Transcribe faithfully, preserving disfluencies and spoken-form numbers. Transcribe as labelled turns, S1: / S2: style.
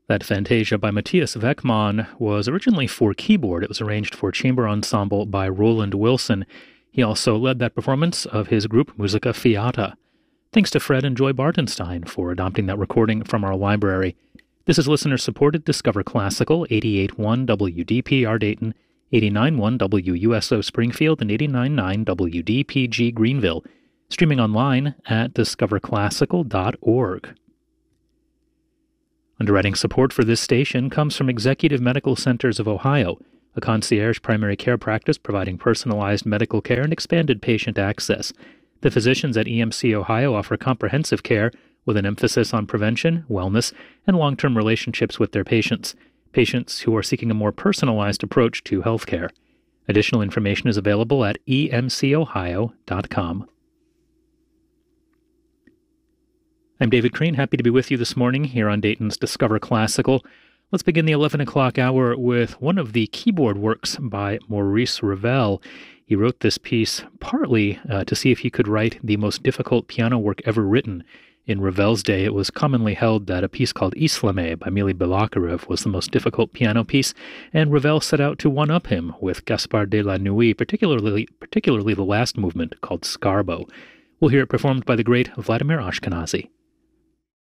S1: That Fantasia by Matthias Weckmann was originally for keyboard. It was arranged for chamber ensemble by Roland Wilson. He also led that performance of his group Musica Fiata. Thanks to Fred and Joy Bartenstein for adopting that recording from our library. This is listener-supported Discover Classical, eighty-eight point one W D P R Dayton, eighty-nine point one W U S O Springfield, and eighty-nine point nine W D P G Greenville. Streaming online at discover classical dot org. Underwriting support for this station comes from Executive Medical Centers of Ohio, a concierge primary care practice providing personalized medical care and expanded patient access. The physicians at E M C Ohio offer comprehensive care with an emphasis on prevention, wellness, and long-term relationships with their patients, patients who are seeking a more personalized approach to healthcare. Additional information is available at e m c ohio dot com. I'm David Crane, happy to be with you this morning here on Dayton's Discover Classical. Let's begin the eleven o'clock hour with one of the keyboard works by Maurice Ravel. He wrote this piece partly uh, to see if he could write the most difficult piano work ever written. In Ravel's day, it was commonly held that a piece called Islame by Mili Balakirev was the most difficult piano piece, and Ravel set out to one-up him with Gaspard de la Nuit, particularly, particularly the last movement called Sgarbo. We'll hear it performed by the great Vladimir Ashkenazy.